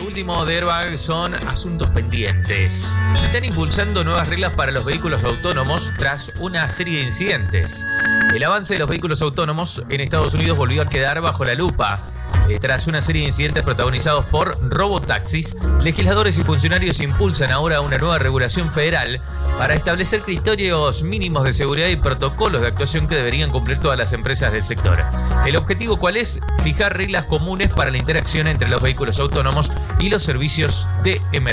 último de Airbag son asuntos pendientes. Están impulsando nuevas reglas para los vehículos autónomos tras una serie de incidentes. El avance de los vehículos autónomos en Estados Unidos volvió a quedar bajo la lupa. Tras una serie de incidentes protagonizados por robotaxis, legisladores y funcionarios impulsan ahora una nueva regulación federal para establecer criterios mínimos de seguridad y protocolos de actuación que deberían cumplir todas las empresas del sector. ¿El objetivo cuál es? Fijar reglas comunes para la interacción entre los vehículos autónomos y los servicios de emergencia.